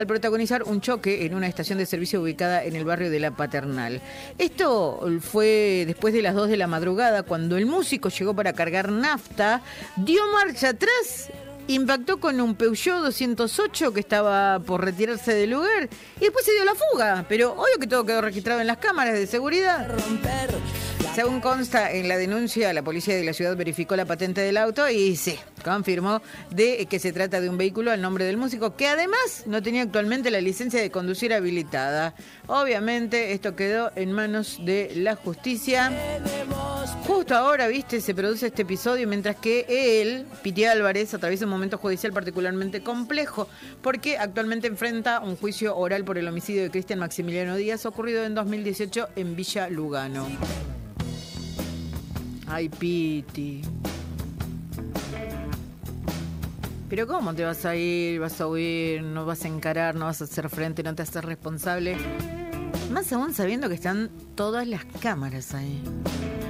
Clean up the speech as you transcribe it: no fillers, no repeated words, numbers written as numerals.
al protagonizar un choque en una estación de servicio ubicada en el barrio de La Paternal. Esto fue después de las 2 de la madrugada, cuando el músico llegó para cargar nafta, dio marcha atrás, impactó con un Peugeot 208 que estaba por retirarse del lugar y después se dio la fuga. Pero obvio que todo quedó registrado en las cámaras de seguridad. Según consta en la denuncia, la policía de la ciudad verificó la patente del auto y sí, confirmó de que se trata de un vehículo al nombre del músico, que además no tenía actualmente la licencia de conducir habilitada. Obviamente esto quedó en manos de la justicia. Justo ahora, viste, se produce este episodio mientras que él, Piti Álvarez, atraviesa un momento judicial particularmente complejo porque actualmente enfrenta un juicio oral por el homicidio de Cristian Maximiliano Díaz ocurrido en 2018 en Villa Lugano. Ay, Piti. Pero ¿cómo te vas a ir? ¿Vas a huir? ¿No vas a encarar? ¿No vas a hacer frente? ¿No te haces responsable? Más aún sabiendo que están todas las cámaras ahí.